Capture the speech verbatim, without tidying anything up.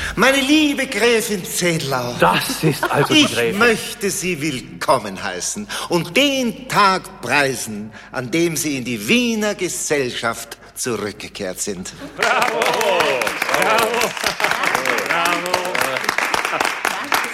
Meine liebe Gräfin Zedlau. Das ist also die Gräfin. Ich möchte Sie willkommen heißen und den Tag preisen, an dem Sie in die Wiener Gesellschaft zurückgekehrt sind. Bravo!